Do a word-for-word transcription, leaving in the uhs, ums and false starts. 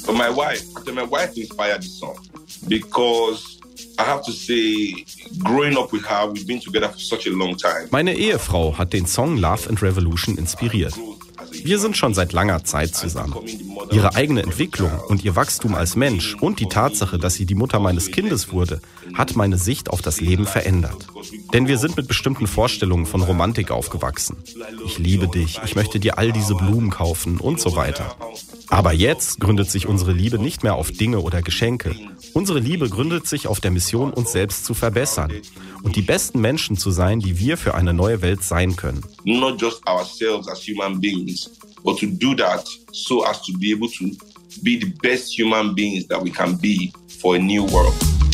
But my wife, my wife inspired this song because I have to say, growing up with her, we've been together for such a long time. Meine Ehefrau hat den Song Love and Revolution inspiriert. Wir sind schon seit langer Zeit zusammen. Ihre eigene Entwicklung und ihr Wachstum als Mensch und die Tatsache, dass sie die Mutter meines Kindes wurde, hat meine Sicht auf das Leben verändert. Denn wir sind mit bestimmten Vorstellungen von Romantik aufgewachsen. Ich liebe dich, ich möchte dir all diese Blumen kaufen und so weiter. Aber jetzt gründet sich unsere Liebe nicht mehr auf Dinge oder Geschenke. Unsere Liebe gründet sich auf der Mission, uns selbst zu verbessern und die besten Menschen zu sein, die wir für eine neue Welt sein können. Not just ourselves as human beings, but to do that so as to be able to be the best human beings that we can be for a new world.